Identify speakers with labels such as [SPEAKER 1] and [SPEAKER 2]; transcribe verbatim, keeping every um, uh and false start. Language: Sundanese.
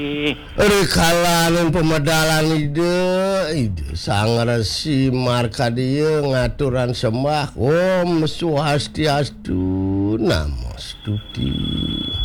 [SPEAKER 1] Rekalan pemedalan ide ide sang resi marka dia ngaturan sembah Om Swastiastu Namo Stuti.